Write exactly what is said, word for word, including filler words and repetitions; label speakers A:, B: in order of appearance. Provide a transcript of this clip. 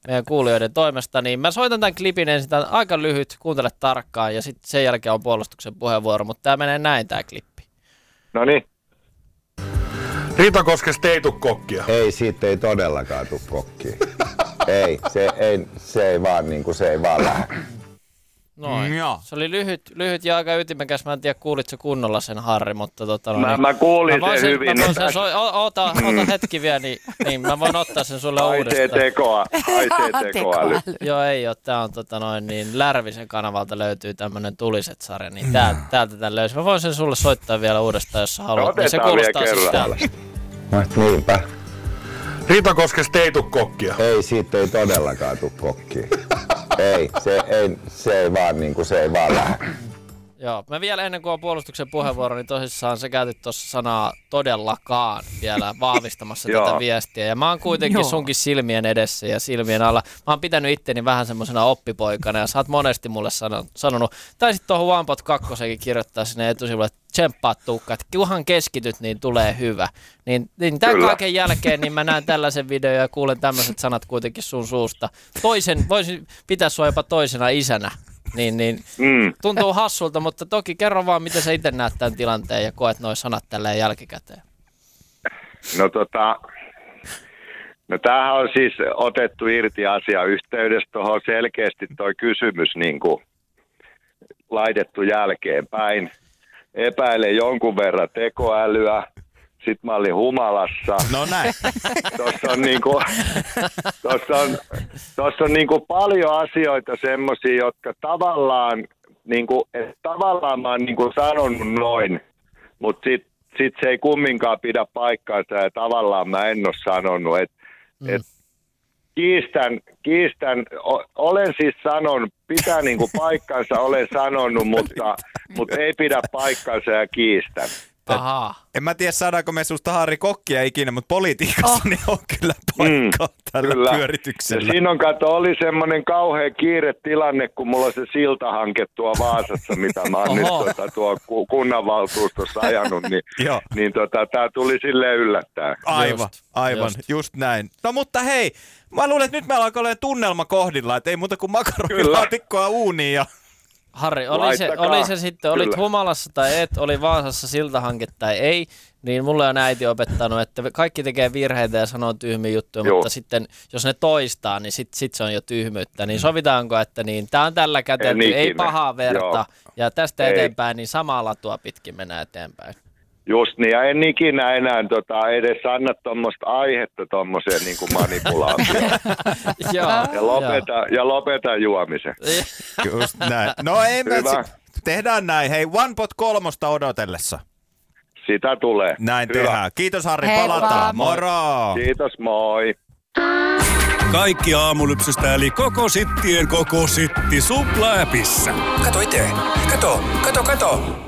A: meidän kuulijoiden toimesta, niin mä soitan tämän klipin ensin, tämä on aika lyhyt, kuuntele tarkkaan ja sitten sen jälkeen on puolustuksen puheenvuoro, mutta tämä menee näin tämä klippi.
B: No niin.
C: Ritakoskesta ei tuu kokkia.
D: Ei, siitä ei todellakaan tuu kokkia. ei, se ei, se ei vaan niinku, se ei vaan lähde.
A: Noin. Mm, se oli lyhyt, lyhyt ja aika ytimekäs. Mä en tiedä, kuulitko kunnolla sen, Harri, mutta tota no,
B: mä,
A: niin,
B: mä kuulin
A: mä
B: sen, sen hyvin.
A: Mä voin sen, so, ota, ota hetki vielä, niin, niin mä voin ottaa sen sulle
B: Aisee
A: uudestaan.
B: tekoa, aisee tekoäly.
A: Joo, ei oo. Tää on tota noin, niin Lärvisen kanavalta löytyy tämmönen Tuliset-sarja, niin täältä, täältä tän löysi. Mä voin sen sulle soittaa vielä uudestaan, jos sä haluat.
B: No,
A: niin se kuulostaa siis täällä.
D: Niinpä.
C: Ritakoskesta ei tuu kokkia.
D: Ei, siitä ei todellakaan tuu kokkia. ei, se ei, se ei vaan niinku, se ei vaan lähde.
A: Joo, mä vielä ennen kuin on puolustuksen puheenvuoro, niin tosissaan sä käytit tuossa sanaa todellakaan vielä vahvistamassa tätä viestiä. Ja mä oon kuitenkin Joo. sunkin silmien edessä ja silmien alla. Mä oon pitänyt itteni vähän semmosena oppipoikana ja sä oot monesti mulle sanonut, tai sit tuohon OnePod kakkosenkin kirjoittaa sinne etusivulle, että tsemppaa Tuukka, että kunhan keskityt, niin tulee hyvä. Niin, niin tämän Kyllä. kaiken jälkeen niin mä näen tällaisen videon ja kuulen tämmöiset sanat kuitenkin sun suusta. Toisen, voisin pitää sua jopa toisena isänä. Niin, niin mm. tuntuu hassulta, mutta toki kerro vaan, miten sä itse näet tämän tilanteen ja koet nuo sanat tälleen jälkikäteen.
B: No tota, no tämähän on siis otettu irti asiayhteydestä, tuohon selkeästi toi kysymys niin kuin laitettu jälkeenpäin. Epäilen jonkun verran tekoälyä. Sitten mä olin humalassa.
E: No näin.
B: Tuossa on, niinku, tossa on, tossa on niinku paljon asioita semmosia, jotka tavallaan, niinku, tavallaan mä oon niinku sanonut noin, mutta sit, sit se ei kumminkaan pidä paikkaansa ja tavallaan mä en ole sanonut. Et, mm. et kiistän, kiistän, o, olen siis sanonut, pitää niinku paikkansa, olen sanonut, mutta, mutta ei pidä paikkansa ja kiistän.
A: Aha.
E: En mä tiedä, saadaanko me susta Harri kokkia ikinä, mutta politiikassa oh. niin on kyllä paikkaa mm, tällä kyllä. pyörityksellä.
B: Ja siinä on, kato, oli semmoinen kauhea kiiretilanne, kun mulla on se siltahanke tuo Vaasassa, mitä mä oon nyt tuota, tuo kunnanvaltuustossa ajanut, niin, niin tota, tää tuli silleen yllättää.
E: Aivan,
A: just,
E: aivan, just. just näin. No mutta hei, mä luulen, että nyt meillä alkaa olla tunnelma kohdilla, että ei muuta kuin makaronilaatikkoa uuniin ja...
A: Harri, oli se, oli se sitten, olit Kyllä. humalassa tai et, oli Vaasassa siltahanke tai ei, niin mulle on äiti opettanut, että kaikki tekee virheitä ja sanoo tyhmiä juttuja, Joo. mutta sitten jos ne toistaa, niin sitten sit se on jo tyhmyyttä. Niin sovitaanko, että niin, tämä on tällä kätelty, ei, ei pahaa verta Joo. ja tästä ei. eteenpäin, niin samaa latua pitkin mennään eteenpäin.
B: Just niin, ja en ikinä enää tota, edes anna tuommoista aihetta tuommoiseen niin kuin manipulaatioon. ja, lopeta, ja lopeta juomisen.
E: Just näin. No ei me, tehdään näin. Hei, OnePod kolmosta odotellessa.
B: Sitä tulee.
E: Näin
B: Hyvä.
E: tehdään. Kiitos Harri, Hei, palataan. Vaan. Moro!
B: Kiitos, moi!
F: Kaikki aamulypsystä eli koko sittien koko sitti Supla-appissa.
G: Kato itse. Kato, kato, kato.